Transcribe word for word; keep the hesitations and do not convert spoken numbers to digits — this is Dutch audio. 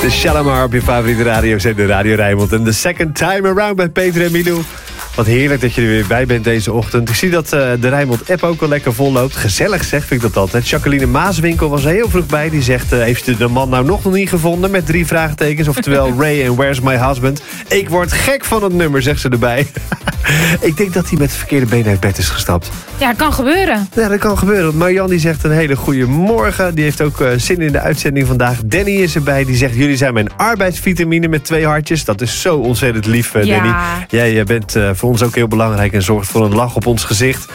de Shalimar op je favoriete radiozender Radio Rijnmond. En The Second Time Around bij Peter en Milou. Wat heerlijk dat je er weer bij bent deze ochtend. Ik zie dat uh, de Rijnmond-app ook al lekker vol loopt. Gezellig zeg, vind ik dat altijd. Jacqueline Maaswinkel was er heel vroeg bij. Die zegt, uh, heeft u de man nou nog niet gevonden? Met drie vraagtekens. Oftewel Ray en Where's My Husband? Ik word gek van het nummer, zegt ze erbij. Ik denk dat hij met het verkeerde been uit bed is gestapt. Ja, dat kan gebeuren. Ja, dat kan gebeuren. Marjan die zegt een hele goede morgen. Die heeft ook uh, zin in de uitzending vandaag. Danny is erbij. Die zegt, jullie zijn mijn arbeidsvitamine met twee hartjes. Dat is zo ontzettend lief, uh, Ja. Danny. Jij uh, bent uh, voor ons ook heel belangrijk en zorgt voor een lach op ons gezicht.